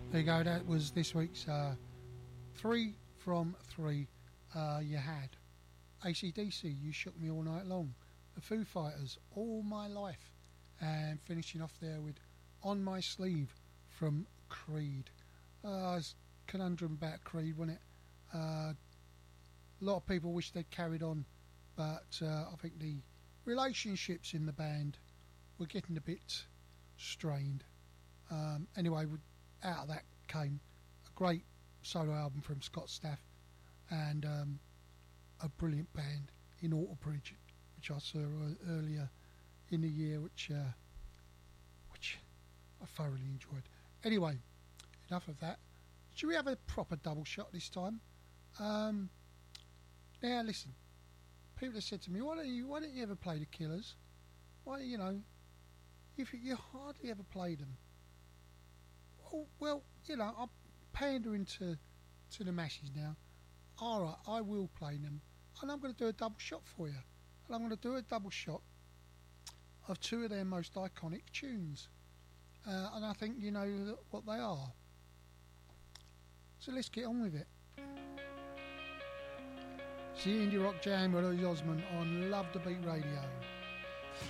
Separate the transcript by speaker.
Speaker 1: There you go, that was this week's 3 from 3. You had AC/DC, You Shook Me All Night Long, the Foo Fighters, All My Life, and finishing off there with On My Sleeve from Creed. It's a conundrum about Creed, wasn't it? A lot of people wish they'd carried on, but I think the relationships in the band were getting a bit strained. Anyway, out of that came a great solo album from Scott Stapp and a brilliant band in Alter Bridge, which I saw earlier in the year, which I thoroughly enjoyed. Anyway, enough of that. Should we have a proper double shot this time? Now listen, people have said to me, why don't you ever play the Killers? Why, you you hardly ever play them. Well, I'm pandering to the masses now. Alright, I will play them, and I'm going to do a double shot for you. And I'm going to do a double shot of two of their most iconic tunes. And I think you know what they are. So let's get on with it. It's the Indie Rock Jam with Ozzy Osbourne on Love the Beat Radio.